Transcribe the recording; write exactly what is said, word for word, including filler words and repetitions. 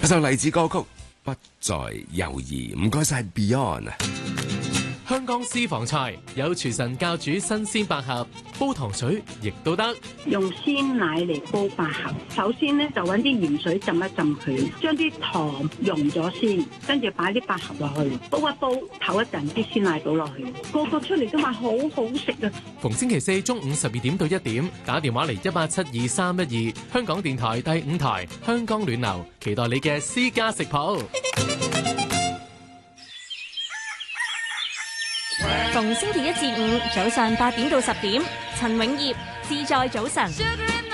一首勵志歌曲《不再猶豫》，唔該晒 Beyond 啊！ 香港私房菜有廚神教煮新鮮百合，煲糖水亦都得。 用鮮奶嚟煲百合，首先咧就揾啲鹽水浸一浸佢，將啲糖溶咗先，跟住擺啲百合落去，煲一煲，唞一陣，啲鮮奶倒落去，個個出嚟都話好好食啊！ 逢星期四中午十二點到一點，打電話嚟一八七二三一二，香港電台第五台香港暖流，期待你嘅私家食譜。 逢星期一至五早上八點到十點，陳永業自在早晨。